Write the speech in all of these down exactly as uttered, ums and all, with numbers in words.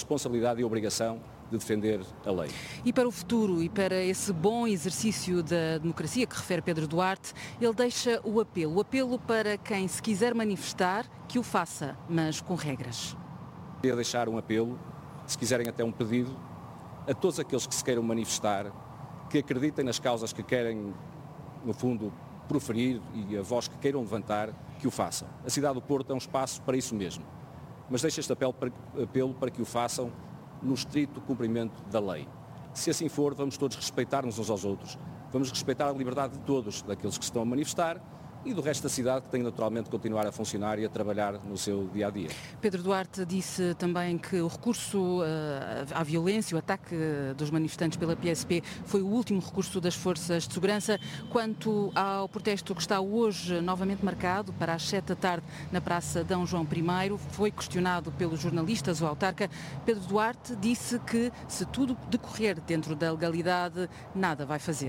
responsabilidade e a obrigação de defender a lei. E para o futuro e para esse bom exercício da democracia que refere Pedro Duarte, ele deixa o apelo, o apelo para quem se quiser manifestar, que o faça, mas com regras. Queria deixar um apelo, se quiserem até um pedido, a todos aqueles que se queiram manifestar, que acreditem nas causas que querem, no fundo, proferir e a voz que queiram levantar, que o façam. A cidade do Porto é um espaço para isso mesmo. Mas deixo este apelo para, apelo para que o façam no estrito cumprimento da lei. Se assim for, vamos todos respeitar-nos uns aos outros, vamos respeitar a liberdade de todos, daqueles que se estão a manifestar e do resto da cidade, que tem naturalmente de continuar a funcionar e a trabalhar no seu dia-a-dia. Pedro Duarte disse também que o recurso uh, à violência, o ataque dos manifestantes pela P S P, foi o último recurso das forças de segurança. Quanto ao protesto que está hoje novamente marcado para as sete da tarde na Praça D. João I, foi questionado pelos jornalistas, o autarca Pedro Duarte disse que, se tudo decorrer dentro da legalidade, nada vai fazer.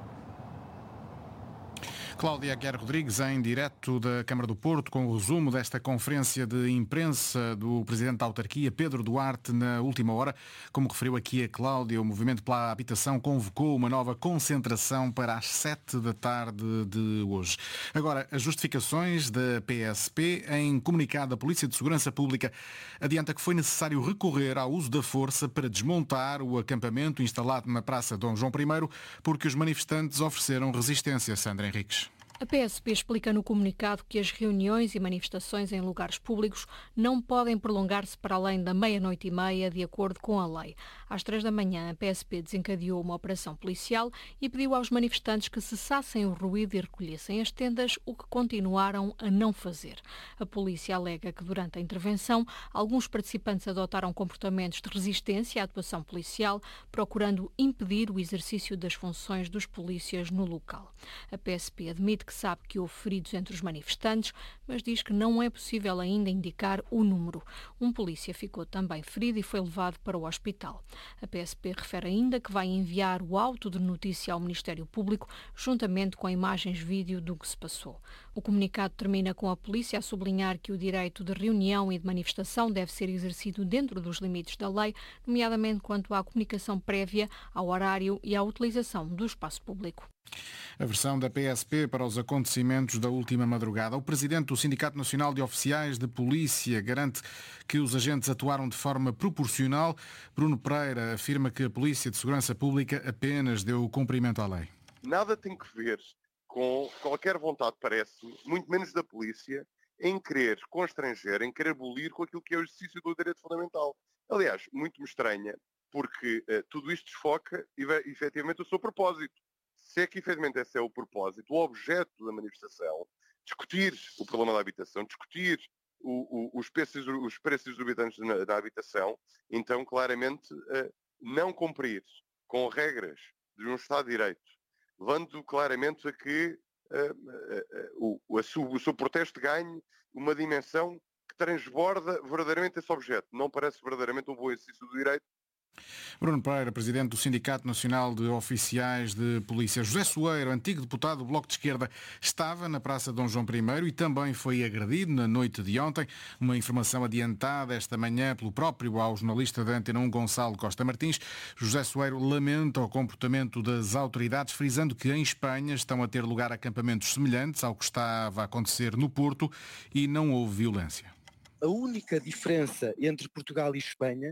Cláudia Aguiar Rodrigues, em direto da Câmara do Porto, com o resumo desta conferência de imprensa do Presidente da Autarquia, Pedro Duarte, na última hora. Como referiu aqui a Cláudia, o Movimento pela Habitação convocou uma nova concentração para as sete da tarde de hoje. Agora, as justificações da P S P, em comunicado da Polícia de Segurança Pública, adianta que foi necessário recorrer ao uso da força para desmontar o acampamento instalado na Praça Dom João I, porque os manifestantes ofereceram resistência. Sandra Henriques. A P S P explica no comunicado que as reuniões e manifestações em lugares públicos não podem prolongar-se para além da meia-noite e meia, de acordo com a lei. Às três da manhã, a P S P desencadeou uma operação policial e pediu aos manifestantes que cessassem o ruído e recolhessem as tendas, o que continuaram a não fazer. A polícia alega que, durante a intervenção, alguns participantes adotaram comportamentos de resistência à atuação policial, procurando impedir o exercício das funções dos polícias no local. A P S P admite que sabe que houve feridos entre os manifestantes, mas diz que não é possível ainda indicar o número. Um polícia ficou também ferido e foi levado para o hospital. A P S P refere ainda que vai enviar o auto de notícia ao Ministério Público, juntamente com imagens vídeo do que se passou. O comunicado termina com a polícia a sublinhar que o direito de reunião e de manifestação deve ser exercido dentro dos limites da lei, nomeadamente quanto à comunicação prévia, ao horário e à utilização do espaço público. A versão da P S P para os acontecimentos da última madrugada. O presidente do Sindicato Nacional de Oficiais de Polícia garante que os agentes atuaram de forma proporcional. Bruno Pereira afirma que a Polícia de Segurança Pública apenas deu cumprimento à lei. Nada tem que ver com qualquer vontade, parece, muito menos da polícia, em querer constranger, em querer abolir com aquilo que é o exercício do direito fundamental. Aliás, muito me estranha, porque uh, tudo isto desfoca, efetivamente, o seu propósito. Se é que, efetivamente, esse é o propósito, o objeto da manifestação, discutir o problema da habitação, discutir o, o, os, preços, os preços exorbitantes na, da habitação, então, claramente, uh, não cumprir com regras de um Estado de Direito, levando claramente a que uh, uh, uh, o, a su, o seu protesto ganhe uma dimensão que transborda verdadeiramente esse objeto. Não parece verdadeiramente um bom exercício do direito. Bruno Pereira, presidente do Sindicato Nacional de Oficiais de Polícia. José Soeiro, antigo deputado do Bloco de Esquerda, estava na Praça Dom João I e também foi agredido na noite de ontem. Uma informação adiantada esta manhã pelo próprio ao jornalista da Antena um, Gonçalo Costa Martins. José Soeiro lamenta o comportamento das autoridades, frisando que em Espanha estão a ter lugar acampamentos semelhantes ao que estava a acontecer no Porto e não houve violência. A única diferença entre Portugal e Espanha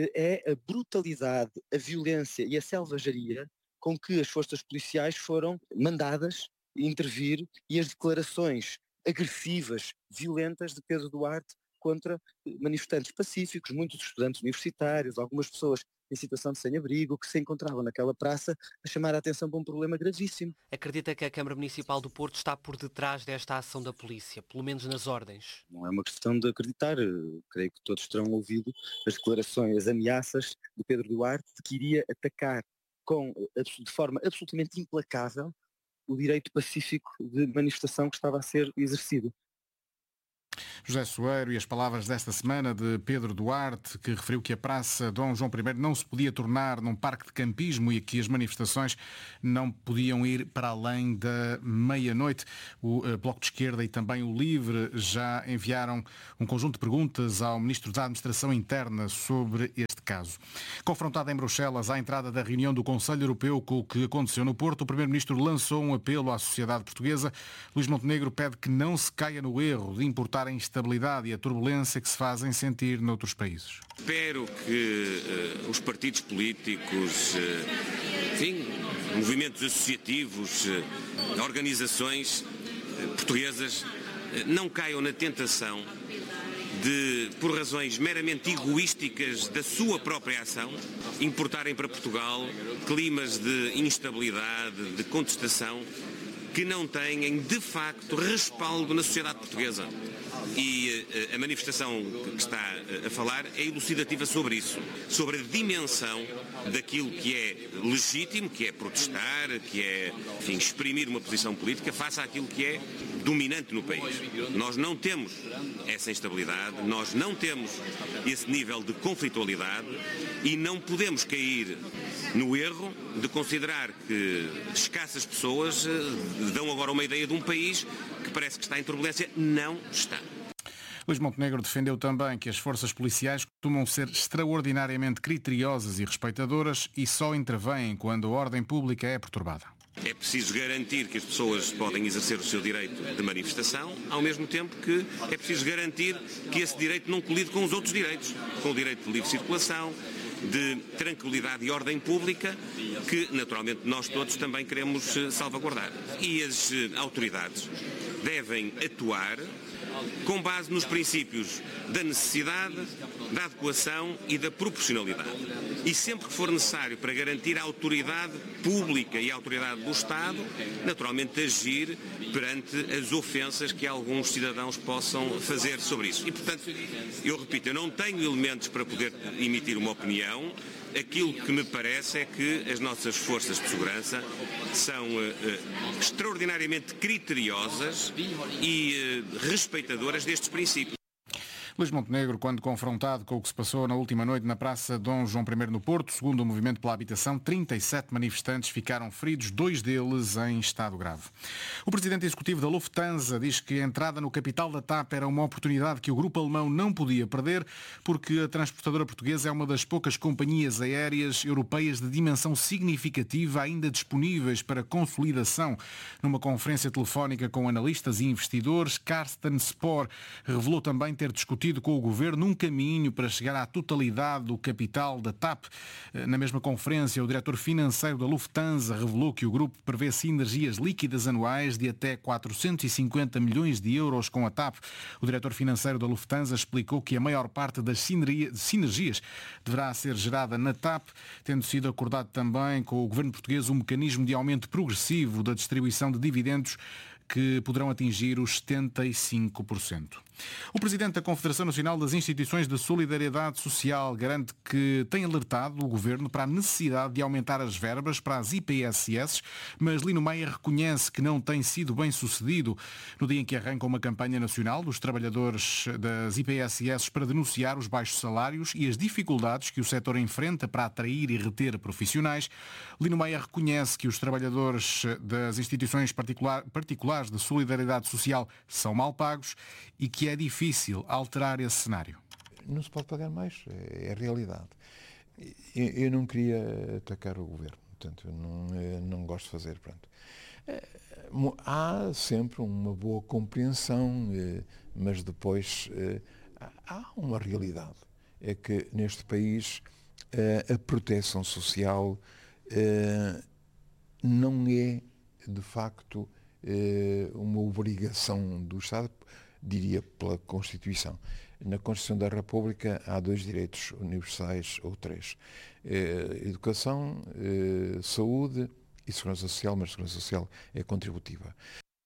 é a brutalidade, a violência e a selvageria com que as forças policiais foram mandadas intervir e as declarações agressivas, violentas de Pedro Duarte contra manifestantes pacíficos, muitos estudantes universitários, algumas pessoas em situação de sem-abrigo, que se encontravam naquela praça a chamar a atenção para um problema gravíssimo. Acredita que a Câmara Municipal do Porto está por detrás desta ação da polícia, pelo menos nas ordens? Não é uma questão de acreditar. Eu creio que todos terão ouvido as declarações, as ameaças de Pedro Duarte de que iria atacar com, de forma absolutamente implacável o direito pacífico de manifestação que estava a ser exercido. José Soeiro, e as palavras desta semana de Pedro Duarte, que referiu que a Praça Dom João I não se podia tornar num parque de campismo e que as manifestações não podiam ir para além da meia-noite. O Bloco de Esquerda e também o LIVRE já enviaram um conjunto de perguntas ao Ministro da Administração Interna sobre este caso. Confrontado em Bruxelas à entrada da reunião do Conselho Europeu com o que aconteceu no Porto, o Primeiro-Ministro lançou um apelo à sociedade portuguesa. Luís Montenegro pede que não se caia no erro de importar a instabilidade e a turbulência que se fazem sentir noutros países. Espero que uh, os partidos políticos, uh, enfim, movimentos associativos, uh, organizações uh, portuguesas uh, não caiam na tentação de, por razões meramente egoísticas da sua própria ação, importarem para Portugal climas de instabilidade, de contestação, que não têm, de facto, respaldo na sociedade portuguesa. E a manifestação que está a falar é elucidativa sobre isso, sobre a dimensão daquilo que é legítimo, que é protestar, que é, enfim, exprimir uma posição política face àquilo que é dominante no país. Nós não temos essa instabilidade, nós não temos esse nível de conflitualidade e não podemos cair no erro de considerar que escassas pessoas dão agora uma ideia de um país que parece que está em turbulência. Não está. Luís Montenegro defendeu também que as forças policiais costumam ser extraordinariamente criteriosas e respeitadoras e só intervêm quando a ordem pública é perturbada. É preciso garantir que as pessoas podem exercer o seu direito de manifestação, ao mesmo tempo que é preciso garantir que esse direito não colide com os outros direitos, com o direito de livre circulação, de tranquilidade e ordem pública, que naturalmente nós todos também queremos salvaguardar. E as autoridades devem atuar com base nos princípios da necessidade, da adequação e da proporcionalidade. E sempre que for necessário para garantir a autoridade pública e a autoridade do Estado, naturalmente agir perante as ofensas que alguns cidadãos possam fazer sobre isso. E, portanto, eu repito, eu não tenho elementos para poder emitir uma opinião. Aquilo que me parece é que as nossas forças de segurança são uh, uh, extraordinariamente criteriosas e uh, respeitadoras destes princípios. Luís Montenegro, quando confrontado com o que se passou na última noite na Praça Dom João I no Porto, segundo o Movimento pela Habitação, trinta e sete manifestantes ficaram feridos, dois deles em estado grave. O presidente executivo da Lufthansa diz que a entrada no capital da TAP era uma oportunidade que o grupo alemão não podia perder, porque a transportadora portuguesa é uma das poucas companhias aéreas europeias de dimensão significativa ainda disponíveis para consolidação. Numa conferência telefónica com analistas e investidores, Carsten Spohr revelou também ter discutido com o Governo um caminho para chegar à totalidade do capital da TAP. Na mesma conferência, o diretor financeiro da Lufthansa revelou que o grupo prevê sinergias líquidas anuais de até quatrocentos e cinquenta milhões de euros com a TAP. O diretor financeiro da Lufthansa explicou que a maior parte das sinergias deverá ser gerada na TAP, tendo sido acordado também com o Governo português um mecanismo de aumento progressivo da distribuição de dividendos que poderão atingir os setenta e cinco por cento. O presidente da Confederação Nacional das Instituições de Solidariedade Social garante que tem alertado o Governo para a necessidade de aumentar as verbas para as I P S S, mas Lino Meia reconhece que não tem sido bem sucedido. No dia em que arranca uma campanha nacional dos trabalhadores das I P S S para denunciar os baixos salários e as dificuldades que o setor enfrenta para atrair e reter profissionais, Lino Meia reconhece que os trabalhadores das instituições particular, particulares de solidariedade social são mal pagos e que é difícil alterar esse cenário. Não se pode pagar mais, é a realidade. Eu não queria atacar o Governo, portanto, eu não, eu não gosto de fazer. Pronto. Há sempre uma boa compreensão, mas depois há uma realidade. É que neste país a proteção social não é, de facto, uma obrigação do Estado, diria pela Constituição. Na Constituição da República há dois direitos universais, ou três. Educação, saúde e segurança social, mas a segurança social é contributiva.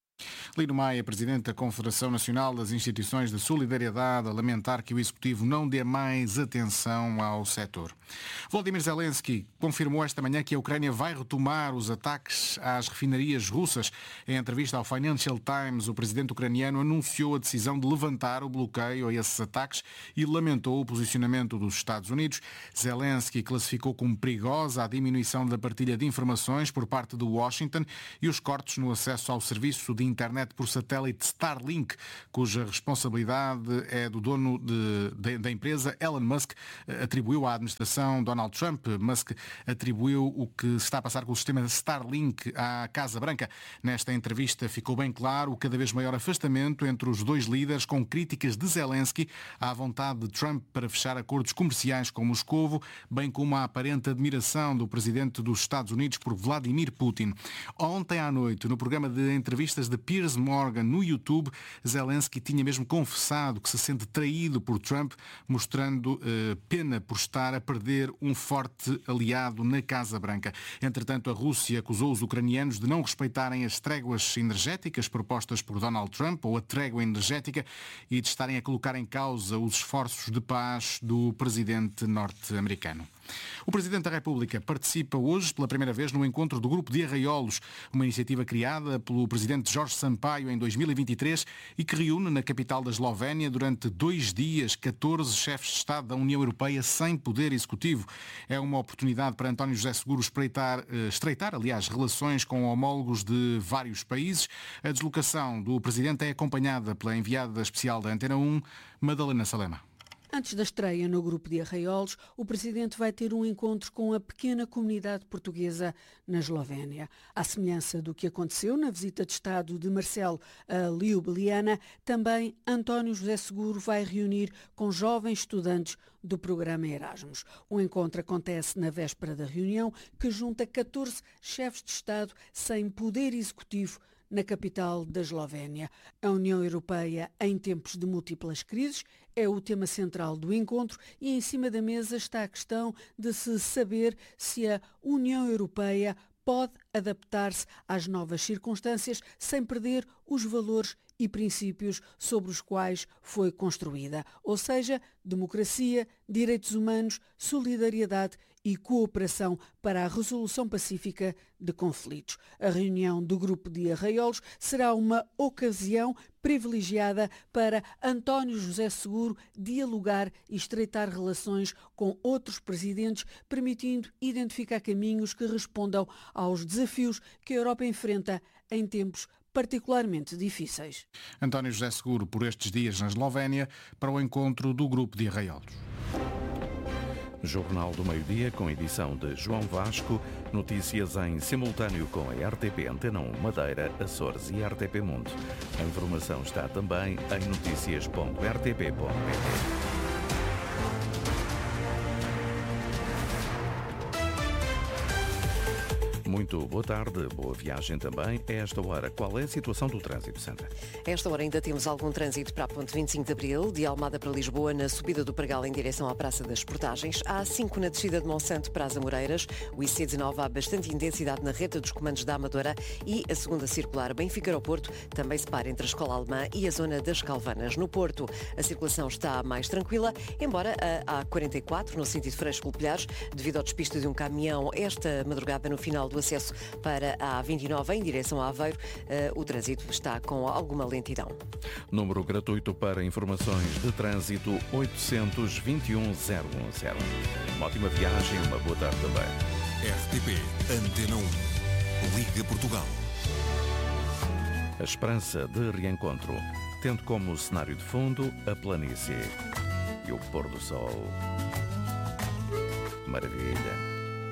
Lino Maia, Presidente da Confederação Nacional das Instituições de Solidariedade, a lamentar que o Executivo não dê mais atenção ao setor. Volodymyr Zelensky confirmou esta manhã que a Ucrânia vai retomar os ataques às refinarias russas. Em entrevista ao Financial Times, o presidente ucraniano anunciou a decisão de levantar o bloqueio a esses ataques e lamentou o posicionamento dos Estados Unidos. Zelensky classificou como perigosa a diminuição da partilha de informações por parte de Washington e os cortes no acesso ao serviço de internet por satélite Starlink, cuja responsabilidade é do dono de, de, da empresa. Elon Musk atribuiu à administração Donald Trump. Musk atribuiu o que se está a passar com o sistema Starlink à Casa Branca. Nesta entrevista ficou bem claro o cada vez maior afastamento entre os dois líderes, com críticas de Zelensky à vontade de Trump para fechar acordos comerciais com Moscovo, bem como a aparente admiração do presidente dos Estados Unidos por Vladimir Putin. Ontem à noite, no programa de entrevistas de Piers Morgan no YouTube, Zelensky tinha mesmo confessado que se sente traído por Trump, mostrando eh, pena por estar a perder um forte aliado na Casa Branca. Entretanto, a Rússia acusou os ucranianos de não respeitarem as tréguas energéticas propostas por Donald Trump, ou a trégua energética, e de estarem a colocar em causa os esforços de paz do presidente norte-americano. O Presidente da República participa hoje pela primeira vez no encontro do Grupo de Arraiolos, uma iniciativa criada pelo Presidente Jorge Sampaio em dois mil e vinte e três e que reúne na capital da Eslovénia durante dois dias catorze chefes de Estado da União Europeia sem poder executivo. É uma oportunidade para António José Seguro espreitar, estreitar, aliás, relações com homólogos de vários países. A deslocação do Presidente é acompanhada pela enviada especial da Antena um, Madalena Salema. Antes da estreia no Grupo de Arraiolos, o Presidente vai ter um encontro com a pequena comunidade portuguesa na Eslovénia. À semelhança do que aconteceu na visita de Estado de Marcelo a Ljubljana, também António José Seguro vai reunir com jovens estudantes do programa Erasmus. O encontro acontece na véspera da reunião, que junta catorze chefes de Estado sem poder executivo na capital da Eslovénia. A União Europeia em tempos de múltiplas crises é o tema central do encontro e em cima da mesa está a questão de se saber se a União Europeia pode adaptar-se às novas circunstâncias sem perder os valores e princípios sobre os quais foi construída, ou seja, democracia, direitos humanos, solidariedade e cooperação para a resolução pacífica de conflitos. A reunião do Grupo de Arraiolos será uma ocasião privilegiada para António José Seguro dialogar e estreitar relações com outros presidentes, permitindo identificar caminhos que respondam aos desafios que a Europa enfrenta em tempos particularmente difíceis. António José Seguro, por estes dias na Eslovénia, para o encontro do Grupo de Arraiolos. Jornal do Meio-Dia, com edição de João Vasco. Notícias em simultâneo com a R T P Antena um Madeira, Açores e R T P Mundo. A informação está também em notícias ponto r t p ponto p t. Muito boa tarde, boa viagem também. A esta hora, qual é a situação do trânsito, Sandra? A esta hora ainda temos algum trânsito para a ponte vinte e cinco de Abril, de Almada para Lisboa, na subida do Pregal em direção à Praça das Portagens. A A cinco na descida de Monsanto para as Amoreiras. O I C dezenove há bastante intensidade na reta dos comandos da Amadora e a segunda circular Benfica-Aeroporto também se para entre a Escola Alemã e a zona das Calvanas. No Porto, a circulação está mais tranquila, embora a A quarenta e quatro, no sentido Freixo-Colpilhares, devido ao despiste de um caminhão esta madrugada no final do acesso para a A vinte e nove em direção a Aveiro, uh, o trânsito está com alguma lentidão. Número gratuito para informações de trânsito oitocentos, vinte e um, zero um zero. Uma ótima viagem, uma boa tarde também. R T P Antena um. Liga Portugal. A esperança de reencontro, tendo como cenário de fundo a planície e o pôr do sol. Maravilha.